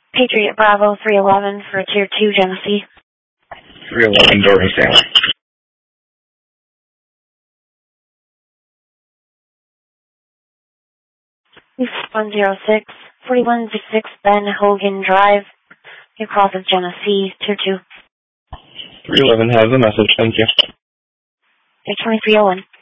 Patriot Bravo 311 for Tier 2 Genesee. 311 Dorothy Stanley. 106, 4106 Ben Hogan Drive, New Cross of Genesee, Tier 2. 311 has a message, thank you. Tier 2301.